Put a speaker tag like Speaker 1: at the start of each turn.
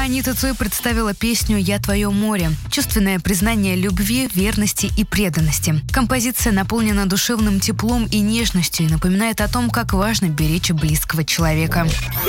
Speaker 1: Анита Цой представила песню «Я твое море». Чувственное признание любви, верности и преданности. Композиция наполнена душевным теплом и нежностью и напоминает о том, как важно беречь близкого человека.